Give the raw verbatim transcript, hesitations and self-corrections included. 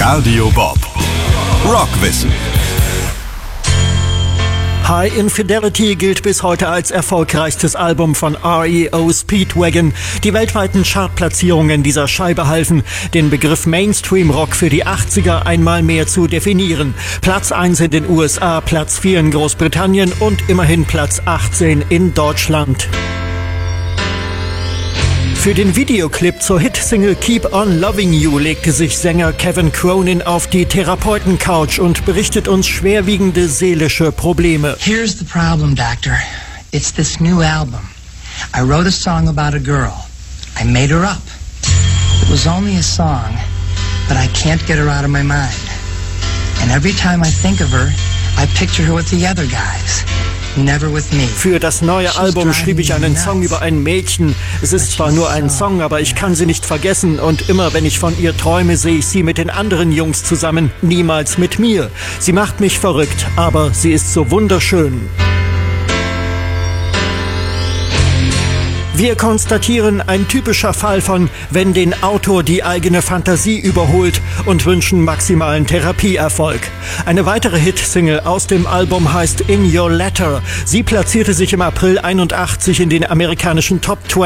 Radio Bob. Rockwissen. High Infidelity gilt bis heute als erfolgreichstes Album von R E O Speedwagon. Die weltweiten Chartplatzierungen dieser Scheibe halfen, den Begriff Mainstream-Rock für die achtziger einmal mehr zu definieren. Platz eins in den U S A, Platz vier in Großbritannien und immerhin Platz achtzehn in Deutschland. Für den Videoclip zur Hitsingle Keep on Loving You legte sich Sänger Kevin Cronin auf die Therapeuten-Couch und berichtet uns schwerwiegende seelische Probleme. Here's the problem, doctor. It's this new album. I wrote a song about a girl. I made her up. It was only a song, but I can't get her out of my mind. And every time I think of her, I picture her with the other guys. Never with me. Für das neue Album schrieb ich einen Song über ein Mädchen. Es ist zwar nur ein Song, aber ich kann sie nicht vergessen. Und immer wenn ich von ihr träume, sehe ich sie mit den anderen Jungs zusammen. Niemals mit mir. Sie macht mich verrückt, aber sie ist so wunderschön. Wir konstatieren, ein typischer Fall von, wenn den Autor die eigene Fantasie überholt, und wünschen maximalen Therapieerfolg. Eine weitere Hitsingle aus dem Album heißt In Your Letter. Sie platzierte sich im April einundachtzig in den amerikanischen Top zwanzig.